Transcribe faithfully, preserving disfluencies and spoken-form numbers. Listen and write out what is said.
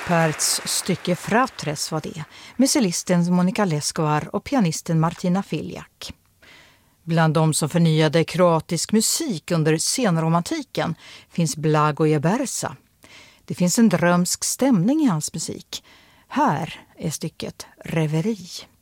Perts stycke Fratres var det, med cellisten Monika Leskovar och pianisten Martina Filjak. Bland de som förnyade kroatisk musik under senromantiken finns Blagoje Bersa. Det finns en drömsk stämning i hans musik. Här är stycket Reveri.